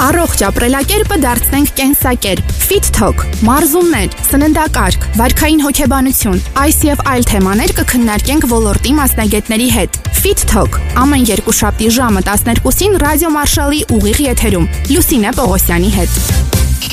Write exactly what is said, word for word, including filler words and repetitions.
Առողջ ապրելակերպը դարձնենք կենսակերպ, Fit Talk, մարզումներ, սննդակարգ, վարքային հոգեբանություն, այս եւ այլ թեմաներ կքննարկենք ոլորտի մասնագետների հետ։ Fit Talk ամեն երկուշաբթի ժամը տասներկուսին ռադիո Մարշալի ուղիղ եթերում Լուսինե Պողոսյանի հետ։